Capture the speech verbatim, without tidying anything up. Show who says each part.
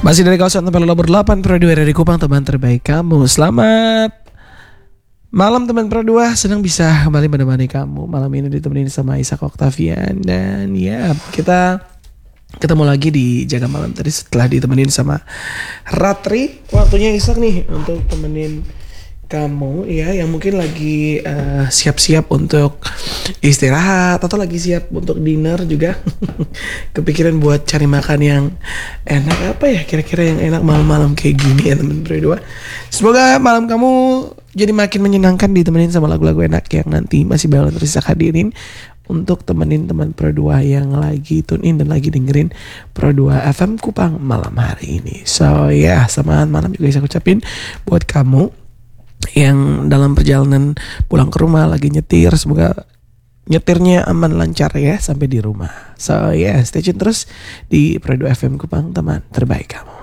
Speaker 1: Masih dari kawasan tempat nomor delapan Pro dua dari Kupang, teman terbaik kamu. Selamat malam teman Pro dua, senang bisa kembali menemani kamu. Malam ini ditemenin sama Ishak Octavian. Dan ya, kita ketemu lagi di Jaga Malam tadi setelah ditemenin sama Ratri. Waktunya Ishak nih untuk temenin kamu ya, yang mungkin lagi uh, siap-siap untuk istirahat atau lagi siap untuk dinner juga. Kepikiran buat cari makan yang enak, apa ya kira-kira yang enak malam-malam kayak gini ya teman berdua. Semoga malam kamu jadi makin menyenangkan ditemenin sama lagu-lagu enak yang nanti masih bakal terus hadirin untuk temenin teman Pro dua yang lagi tune in dan lagi dengerin Pro dua F M Kupang malam hari ini. So ya, yeah, selamat malam juga saya ucapin buat kamu yang dalam perjalanan pulang ke rumah lagi nyetir, semoga nyetirnya aman lancar ya sampai di rumah. So ya, yeah, stay tune terus di Pro dua F M Kupang, teman terbaik kamu.